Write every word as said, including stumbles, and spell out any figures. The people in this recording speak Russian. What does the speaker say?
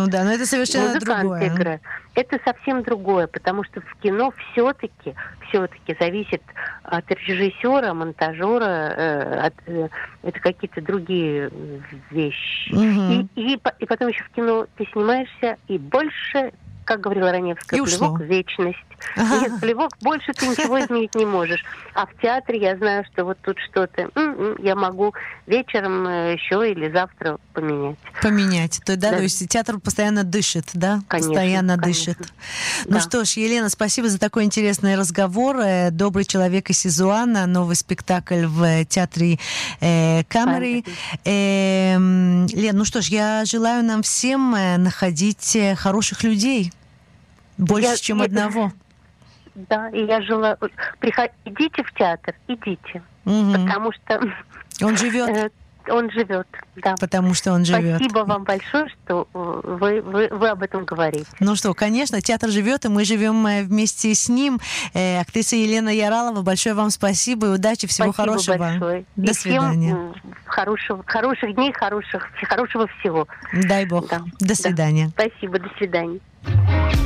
Ну да, но это совершенно Музыканты другое. играют. Это совсем другое, потому что в кино все-таки, все-таки зависит от режиссера, монтажера, э, от, э, это какие-то другие вещи. Мгм. И, и, по- и потом еще в кино ты снимаешься, и больше, как говорила Раневская, И ушло. плевок в вечность. Ага. Нет, плевок, больше ты ничего изменить не можешь. А в театре я знаю, что вот тут что-то м-м, я могу вечером э, еще или завтра поменять. Поменять. То, да, Да. то есть театр постоянно дышит, да? Конечно, Постоянно конечно. дышит. Ну Да. что ж, Елена, спасибо за такой интересный разговор. Э, «Добрый человек» из Сизуана, новый спектакль в театре э, Камеры. Э, м, Лен, ну что ж, я желаю нам всем э, находить э, хороших людей. Больше, Я- чем я- одного. Да, и я желаю... Приход... Идите в театр, идите. Мгм. Потому что Он живет, э, он живет, да. потому что он живет. Спасибо вам большое, что э, вы, вы, вы об этом говорите. Ну что, конечно, театр живет, и мы живем э, вместе с ним. Э, актриса Елена Яралова, большое вам спасибо и удачи, всего Спасибо хорошего. большое. До И свидания. Всем м, хорошего, хороших дней, хороших, хорошего всего. Дай бог. Да, До да. свидания. Спасибо, до свидания.